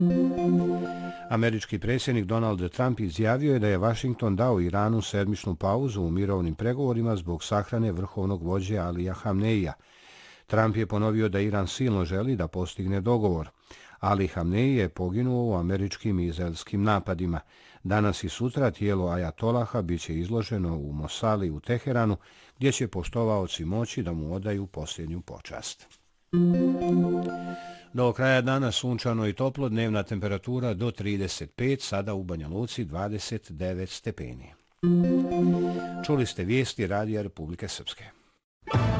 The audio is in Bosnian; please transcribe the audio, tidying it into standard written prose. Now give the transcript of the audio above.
Američki predsjednik Donald Trump izjavio je da je Washington dao Iranu sedmičnu pauzu u mirovnim pregovorima zbog sahrane vrhovnog vođe Alija Hamneija. Trump je ponovio da Iran silno želi da postigne dogovor. Ali Hamneji je poginuo u američkim i izraelskim napadima. Danas i sutra tijelo ajatolaha bit će izloženo u Mosali u Teheranu, gdje će poštovaoci moći da mu odaju posljednju počast. Do kraja dana sunčano i toplo, dnevna temperatura do 35, sada u Banja Luci 29 stepeni. Čuli ste vijesti Radija Republike Srpske.